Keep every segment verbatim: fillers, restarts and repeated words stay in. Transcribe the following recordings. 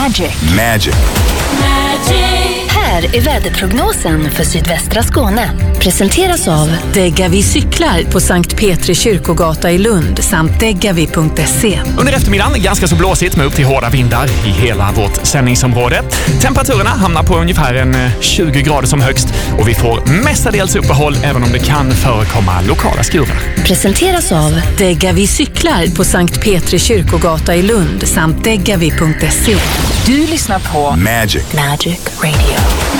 Magic. Magic. Här är väderprognosen för sydvästra Skåne. Presenteras av Degavi cyklar på Sankt Petri kyrkogata i Lund samt degavi punkt se. Under eftermiddagen ganska så blåsigt med upp till hårda vindar i hela vårt sändningsområde. Temperaturerna hamnar på ungefär en tjugo grader som högst och vi får mestadels uppehåll även om det kan förekomma lokala skurar. Presenteras av Degavi cyklar på Sankt Petri kyrkogata i Lund samt degavi punkt se. Du lyssnar på Magic. Magic Radio.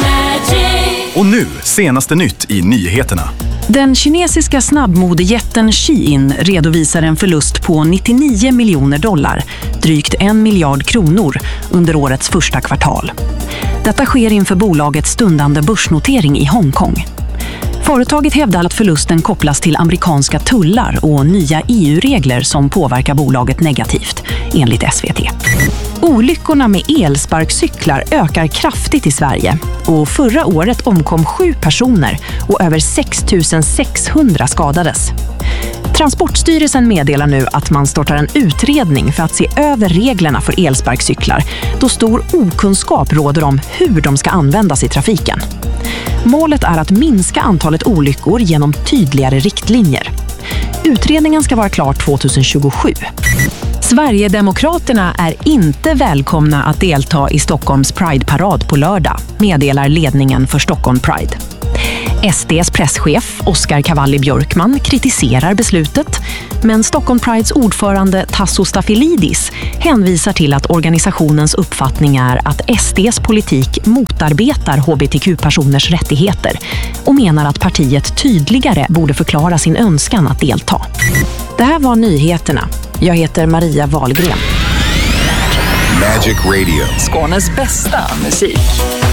Och nu, senaste nytt i nyheterna. Den kinesiska snabbmodejätten Shein redovisar en förlust på nittionio miljoner dollar, drygt en miljard kronor, under årets första kvartal. Detta sker inför bolagets stundande börsnotering i Hongkong. Företaget hävdar att förlusten kopplas till amerikanska tullar och nya E U-regler som påverkar bolaget negativt, enligt S V T. Olyckorna med elsparkcyklar ökar kraftigt i Sverige och förra året omkom sju personer och över sex tusen sexhundra skadades. Transportstyrelsen meddelar nu att man startar en utredning för att se över reglerna för elsparkcyklar då stor okunskap råder om hur de ska användas i trafiken. Målet är att minska antalet olyckor genom tydligare riktlinjer. Utredningen ska vara klar tjugohundratjugosju. Sverigedemokraterna är inte välkomna att delta i Stockholms Pride-parad på lördag, meddelar ledningen för Stockholm Pride. S D:s presschef Oskar Cavalli Björkman kritiserar beslutet, men Stockholm Prides ordförande Tasso Stafilidis hänvisar till att organisationens uppfattning är att S D:s politik motarbetar H B T Q-personers rättigheter och menar att partiet tydligare borde förklara sin önskan att delta. Det här var nyheterna. Jag heter Maria Wahlgren. Magic Radio. Skånes bästa musik.